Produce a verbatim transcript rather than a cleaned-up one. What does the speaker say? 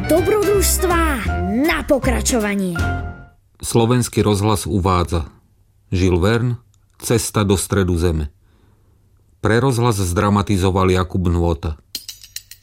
Dobrodružstvá na pokračovanie. Slovenský rozhlas uvádza Jules Verne, Cesta do stredu zeme. Pre rozhlas zdramatizoval Jakub Nôta.